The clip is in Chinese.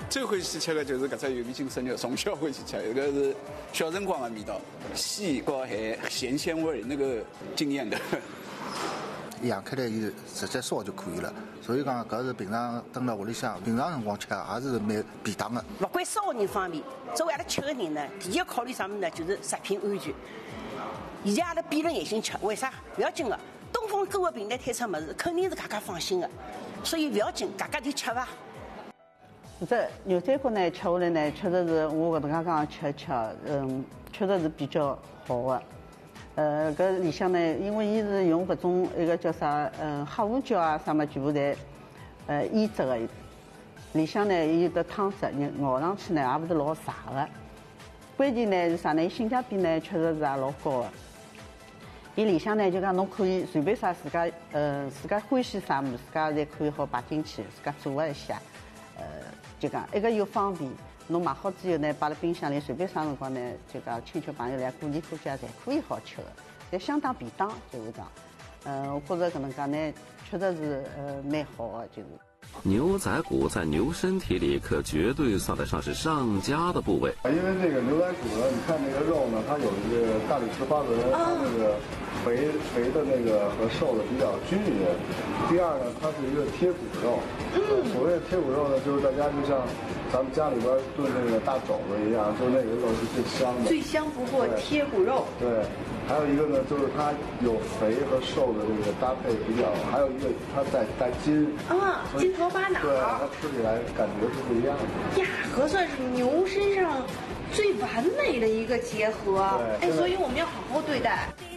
最欢喜吃的就是搿只油皮筋生肉，从小欢喜吃，这个是小辰光的味道，细和还咸鲜味，那个惊艳的。 养开来伊直接烧就可以了，所以讲搿是平常蹲辣屋里向，平常辰光吃也是蛮便当的。 勿管烧人方面，作为阿拉吃的人呢，第一考虑啥物事呢？就是食品安全。现在阿拉闭着眼睛吃，为啥？不要紧的，东风购物平台推出物事，肯定是大家放心的，所以不要紧，大家就吃伐。 这牛仔骨呢，吃下来呢，确实是我搿能介讲吃，确实是比较好的。搿里向呢，因为伊是用搿种一个叫啥，黑胡椒啊啥么，全部侪腌制的。里向呢，伊的汤汁，咬上去呢，也勿是老柴的。关键呢是啥呢？伊性价比呢，确实是也老高的。伊里向呢，就讲侬可以随便啥自家欢喜啥物事，自家侪可以好摆进去，自家做一下。就讲一个又方便。侬买好之后呢，摆辣冰箱里，随便啥辰光呢，就讲亲戚朋友来过年过节侪可以好吃的，也相当便当，就是讲。我觉着搿能介呢，确实是蛮好的，就是。 牛仔骨在牛身体里可绝对算得上是上佳的部位。 因为这个牛仔骨呢，你看那个肉呢，它有一个大理石花纹，它那个肥的那个和瘦的比较均匀。第二呢，它是一个贴骨肉。所谓的贴骨肉呢，就是大家就像咱们家里边炖那个大肘子一样，就那个肉是最香的。 最香不过贴骨肉。对， 还有一个呢，就是它有肥和瘦的这个搭配比较，还有一个它带筋。 筋头巴脑。 对，它吃起来感觉是不一样的。 呀，合算是牛身上最完美的一个结合。哎，所以我们要好好对待。